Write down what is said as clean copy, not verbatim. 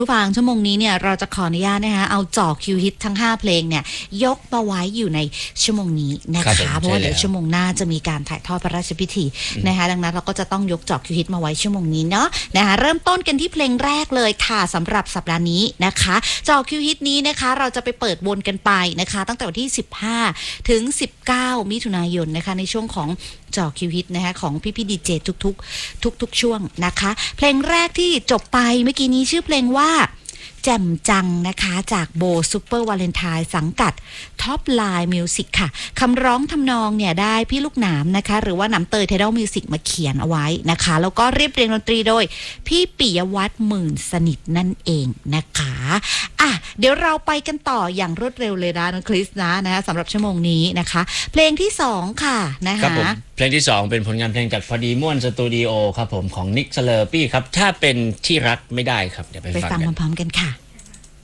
ผู้ฟังชั่วโมงนี้เนี่ยเราจะขออนุญาตนะคะเอาจ่อคิวฮิตทั้ง5เพลงเนี่ยยกมาไว้อยู่ในชั่วโมงนี้นะคะเพราะว่าเดี๋ยวชั่วโมงหน้าจะมีการถ่ายทอดพระราชพิธีนะคะดังนั้นเราก็จะต้องยกจ่อคิวฮิตมาไว้ชั่วโมงนี้เนาะนะคะเริ่มต้นกันที่เพลงแรกเลยค่ะสำหรับสัปดาห์นี้นะคะจ่อคิวฮิตนี้นะคะเราจะไปเปิดวนกันไปนะคะตั้งแต่วันที่15ถึง19มิถุนายนนะคะในช่วงของจ่อคิวฮิตนะคะของพี่ดีเจทุกช่วงนะคะเพลงแรกที่จบไปเมื่อกี้นี้ชื่อเพลงว่าแจ่มจังนะคะจากโบซูเปอร์วาเลนไทน์สังกัดท็อปไลน์มิวสิกค่ะคำร้องทำนองเนี่ยได้พี่ลูกหนามนะคะหรือว่าหนำเตยไทดอลมิวสิกมาเขียนเอาไว้นะคะแล้วก็เรียบเรียงดนตรีโดยพี่ปิยวัฒน์หมื่นสนิทนั่นเองนะคะเดี๋ยวเราไปกันต่ออย่างรวดเร็วเลยนะน้องคริสนะสำหรับชั่วโมงนี้นะคะเพลงที่2ค่ะนะคะเพลงที่2เป็นผลงานเพลงจากพอดีม่วนสตูดิโอครับผมของนิกสเลอร์ปี้ครับถ้าเป็นที่รักไม่ได้ครับเดี๋ยวไปฟังพร้อมๆกันค่ะ